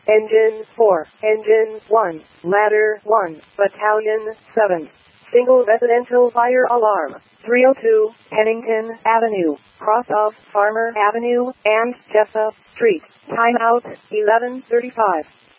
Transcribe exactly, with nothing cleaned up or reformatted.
Engine four, Engine one, Ladder one, Battalion seven. Single residential fire alarm, three oh two, Pennington Avenue, cross of Farmer Avenue and Jessup Street. Timeout, eleven thirty-five.